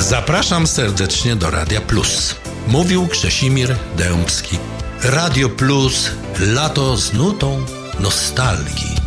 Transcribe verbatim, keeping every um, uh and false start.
Zapraszam serdecznie do Radia Plus. Mówił Krzesimir Dębski. Radio Plus, lato z nutą nostalgii.